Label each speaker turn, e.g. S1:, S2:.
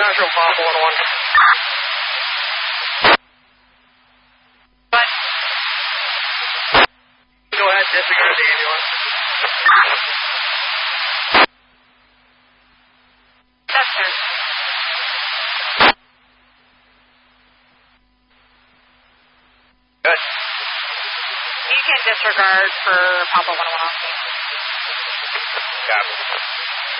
S1: Nashville Papa 101. Go ahead, disregard the ambulance.
S2: Chester.
S1: Good.
S2: You can disregard for Papa 101.
S1: Got it.